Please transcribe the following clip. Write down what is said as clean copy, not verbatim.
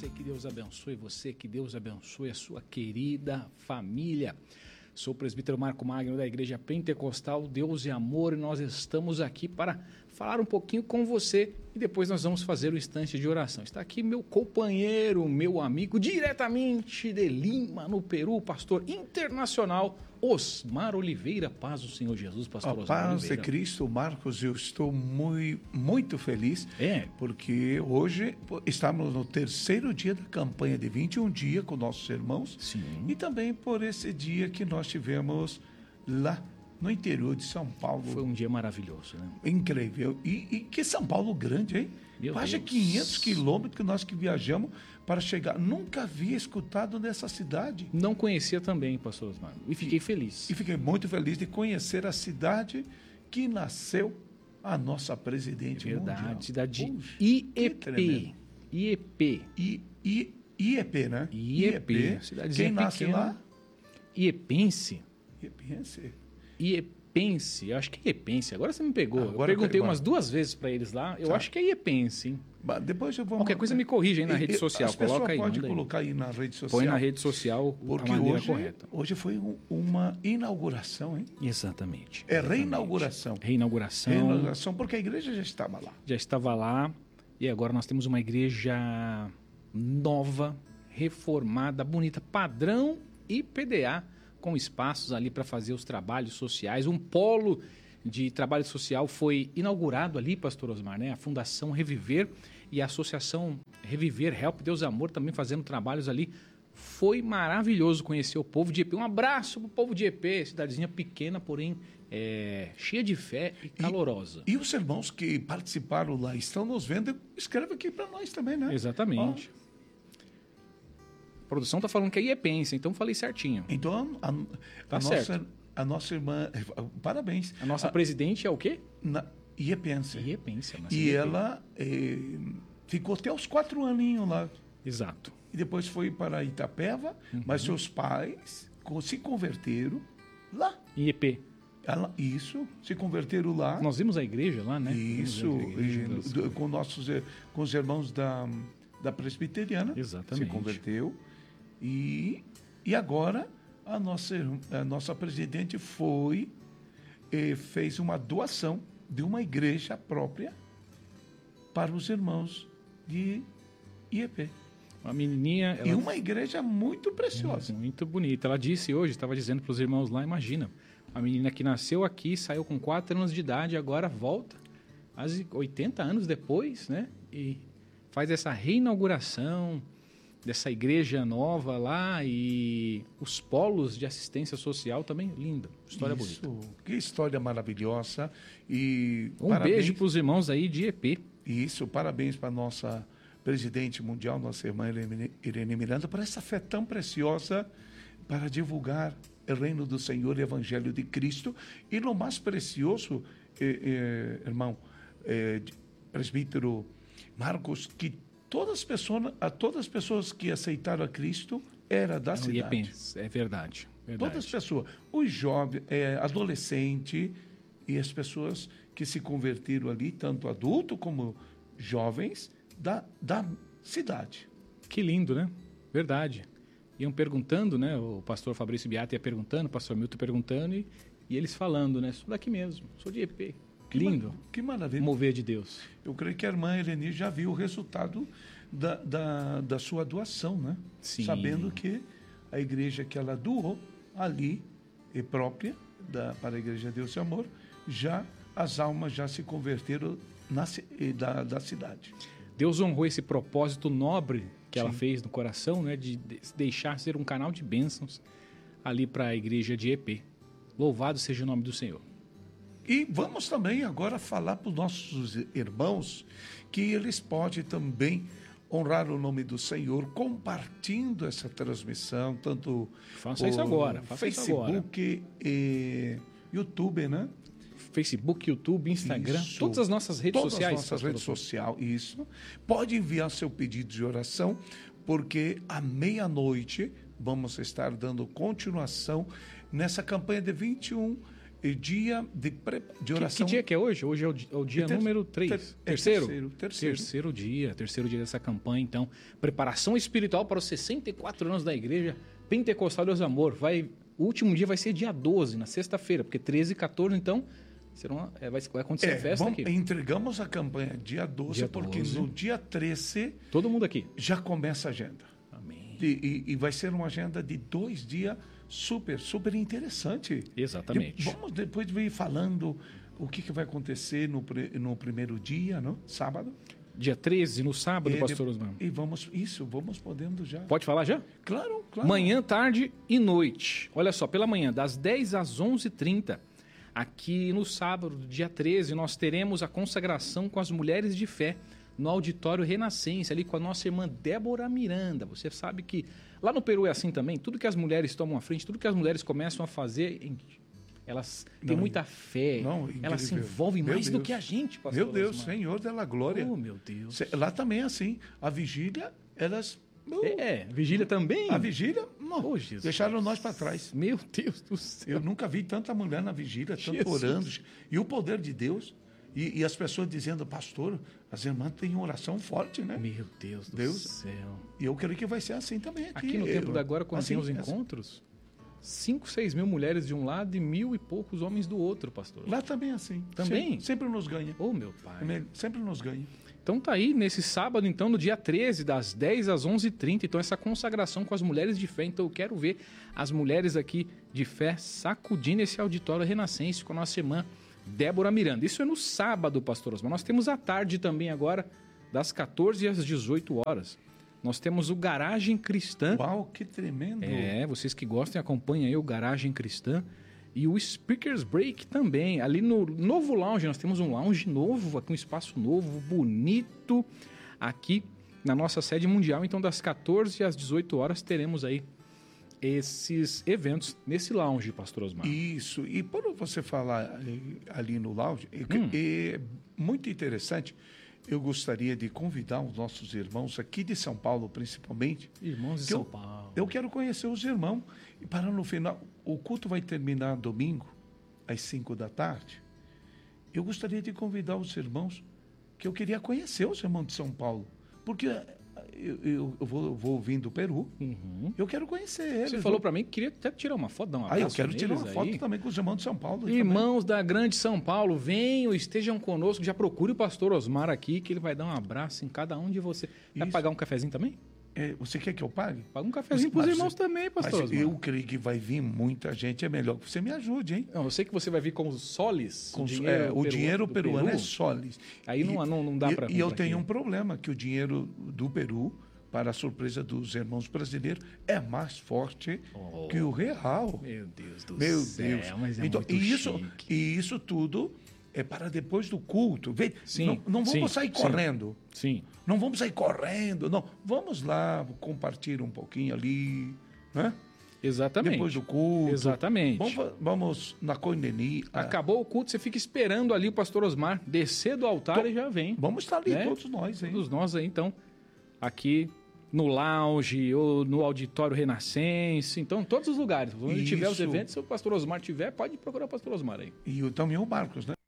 você, que Deus abençoe você, que Deus abençoe a sua querida família. Sou o presbítero Marco Magno da Igreja Pentecostal Deus e Amor e nós estamos aqui para falar um pouquinho com você e depois nós vamos fazer o instante de oração. Está aqui meu companheiro, meu amigo, diretamente de Lima, no Peru, pastor internacional, Osmar Oliveira. Paz do Senhor Jesus, pastor Osmar Oliveira. Paz de Cristo, Marcos, eu estou muito feliz, porque hoje estamos no terceiro dia da campanha de 21 dias com nossos irmãos. Sim. E também por esse dia que nós tivemos lá no interior de São Paulo. Foi um dia maravilhoso, né? Incrível. E que São Paulo grande, hein? Quase 500 quilômetros que nós que viajamos para chegar. Nunca havia escutado nessa cidade. Não conhecia também, pastor Osmar. E fiquei feliz. E fiquei muito feliz de conhecer a cidade que nasceu a nossa presidente mundial. Verdade, cidade de IEP. IEP, né? IEP. Quem nasce lá? Iepense. Iepense. Eu acho que é Iepense. Agora você me pegou. Eu perguntei umas 2 vezes para eles lá. Eu acho que é Iepense, hein? Depois eu vou... Qualquer coisa me corrige aí na rede social. Coloca aí. Pode colocar aí na rede social. Põe na rede social porque a maneira correta. Hoje foi uma inauguração, hein? Exatamente. Reinauguração. Reinauguração, porque a igreja já estava lá. Já estava lá. E agora nós temos uma igreja nova, reformada, bonita, padrão IPDA, com espaços ali para fazer os trabalhos sociais. Um polo de trabalho social foi inaugurado ali, pastor Osmar, né? A Fundação Reviver e a Associação Reviver, Help Deus e Amor também fazendo trabalhos ali. Foi maravilhoso conhecer o povo de IEP. Um abraço para o povo de IEP, cidadezinha pequena, porém cheia de fé e calorosa. E os irmãos que participaram lá estão nos vendo, escreve aqui para nós também, né? Exatamente. A produção está falando que é iepense, então falei certinho. Então, a nossa irmã... Parabéns. A nossa presidente é o quê? Iepense. Iepense. E ela ficou até os 4 aninhos lá. Exato. E depois foi para Itapeva, mas seus pais se converteram lá. IEP. Se converteram lá. Nós vimos a igreja lá, né? Isso, com os irmãos da presbiteriana. Exatamente. Se converteu. E agora a nossa presidente fez uma doação de uma igreja própria para os irmãos de IEP. Uma menininha... E uma igreja muito preciosa. Muito bonita. Ela disse hoje, estava dizendo para os irmãos lá, imagina, a menina que nasceu aqui, saiu com 4 anos de idade, agora volta, quase 80 anos depois, né? E faz essa reinauguração dessa igreja nova lá e os polos de assistência social também, linda. História bonita. Que história maravilhosa. E beijo para os irmãos aí de IEP. Isso, parabéns para a nossa presidente mundial, nossa irmã Irene Miranda, por essa fé tão preciosa para divulgar o reino do Senhor e o Evangelho de Cristo. E no mais precioso, irmão, presbítero Marcos, que todas as pessoas que aceitaram a Cristo era da cidade. É verdade. Todas as pessoas, os jovens, adolescentes e as pessoas que se converteram ali, tanto adultos como jovens, da cidade. Que lindo, né? Verdade. Iam perguntando, né? O pastor Fabrício Beata ia perguntando, o pastor Milton perguntando e eles falando, né? Sou daqui mesmo, sou de IEP. Lindo. Que maravilha. Mover de Deus. Eu creio que a irmã Eleni já viu o resultado da sua doação, né? Sim. Sabendo que a igreja que ela doou ali, própria para a Igreja Deus e Amor, as almas já se converteram da cidade. Deus honrou esse propósito nobre que ela fez no coração, né? De deixar ser um canal de bênçãos ali para a igreja de IEP. Louvado seja o nome do Senhor. E vamos também agora falar para os nossos irmãos que eles podem também honrar o nome do Senhor compartilhando essa transmissão, tanto faça isso agora, Facebook e YouTube, né? Facebook, YouTube, Instagram, todas as nossas redes sociais. Todas as nossas redes sociais, isso. Pode enviar seu pedido de oração, porque à meia-noite vamos estar dando continuação nessa campanha de 21 dia de oração. Que dia que é hoje? Hoje é o dia número 3. Terceiro? Terceiro dia. Terceiro dia dessa campanha, então. Preparação espiritual para os 64 anos da Igreja Pentecostal Deus Amor. O último dia vai ser dia 12, na sexta-feira, porque 13 e 14, então, vai acontecer a festa aqui. Entregamos a campanha dia 12, porque no dia 13... Todo mundo aqui. Já começa a agenda. Amém. E vai ser uma agenda de 2 dias super, super interessante. Exatamente. Vamos depois vir falando o que vai acontecer no primeiro dia, não? Sábado. Dia 13, no sábado, pastor Osmar. E vamos podendo já. Pode falar já? Claro. Manhã, tarde e noite. Olha só, pela manhã, das 10 às 11h30, aqui no sábado, dia 13, nós teremos a consagração com as mulheres de fé no Auditório Renascença, ali com a nossa irmã Débora Miranda. Você sabe que lá no Peru é assim também, tudo que as mulheres tomam à frente, tudo que as mulheres começam a fazer... Elas têm muita fé, elas se envolvem mais do que a gente, pastor. Meu Deus, Senhor dela glória. Oh, meu Deus. Lá também é assim. A vigília, elas... vigília também? A vigília, deixaram nós para trás. Meu Deus do céu. Eu nunca vi tanta mulher na vigília, tanto orando. E o poder de Deus. E as pessoas dizendo, pastor, as irmãs têm oração forte, né? Meu Deus do céu. E eu creio que vai ser assim também aqui. Aqui no Templo da Glória, quando tem os encontros... 5, 6 mil mulheres de um lado e 1.000 e poucos homens do outro, pastor. Lá também é assim. Também? Sempre nos ganha. Oh, meu pai. Sempre nos ganha. Então tá aí, nesse sábado, então, no dia 13, das 10 às 11h30, então essa consagração com as mulheres de fé. Então eu quero ver as mulheres aqui de fé sacudindo esse auditório renascense com a nossa irmã Débora Miranda. Isso é no sábado, pastor Osmar. Nós temos a tarde também agora, das 14 às 18 horas. Nós temos o Garagem Cristã. Uau, que tremendo! Vocês que gostem, acompanhem aí o Garagem Cristã. E o Speakers Break também. Ali no novo lounge, nós temos um lounge novo, aqui um espaço novo, bonito, aqui na nossa sede mundial. Então, das 14 às 18 horas, teremos aí esses eventos nesse lounge, pastor Osmar. Isso. E por você falar ali no lounge, é muito interessante. Eu gostaria de convidar os nossos irmãos aqui de São Paulo, principalmente. Irmãos de São Paulo. Eu quero conhecer os irmãos. E para no final, o culto vai terminar domingo, às 5 da tarde. Eu gostaria de convidar os irmãos, que eu queria conhecer os irmãos de São Paulo. Porque eu vou vir do Peru, eu quero conhecer eles. Você falou para mim que queria até tirar uma foto, dar um abraço. Eu quero tirar uma foto também com os irmãos de São Paulo. Irmãos da Grande São Paulo, venham, estejam conosco. Já procure o pastor Osmar aqui, que ele vai dar um abraço em cada um de vocês. Vai pagar um cafezinho também? Você quer que eu pague? Paga um cafezinho para os irmãos também, pastor Osmar. Eu creio que vai vir muita gente. É melhor que você me ajude, hein? Não, eu sei que você vai vir com os soles. O dinheiro peruano é soles. Aí não dá para... E eu tenho um problema, que o dinheiro do Peru, para a surpresa dos irmãos brasileiros, é mais forte que o real. Meu Deus do céu, mas é muito chique. E isso tudo é para depois do culto. Não vamos sair correndo. Sim. Não vamos sair correndo. Não. Vamos lá, compartilhar um pouquinho ali, né? Exatamente. Depois do culto. Exatamente. Vamos na koinonia. Acabou o culto, você fica esperando ali o pastor Osmar descer do altar e já vem. Vamos estar ali, todos nós, hein? Todos nós aí, então, aqui no lounge ou no auditório renascense, então em todos os lugares. Onde tiver os eventos, se o pastor Osmar tiver, pode procurar o pastor Osmar aí. E também o Marcos, né?